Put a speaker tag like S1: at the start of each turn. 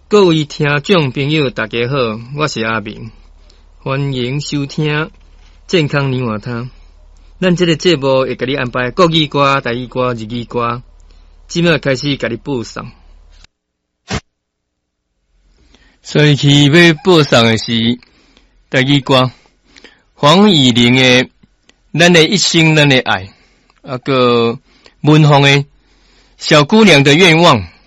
S1: 各位听众朋友，大家好，我是阿明，欢迎收听健康年华汤。咱这个节目会给你安排国语歌、台语歌、日语歌，即马开始给你播送。所以去要播送的是台语歌，黄以玲的《咱的一生，咱的爱》，个文凤的《小姑娘的愿望》。